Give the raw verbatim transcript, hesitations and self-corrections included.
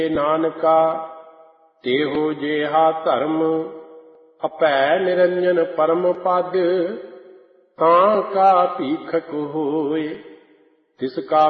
ਨਾਨਕਾ ਤੇਹੋ ਜਿਹਾ ਧਰਮ ਅਭੈ ਨਿਰੰਜਨ ਪਰਮ ਪਦ ਤਾਂ ਕਾ ਭੀਖਕ ਹੋਏ। ਤਿਸ ਕਾ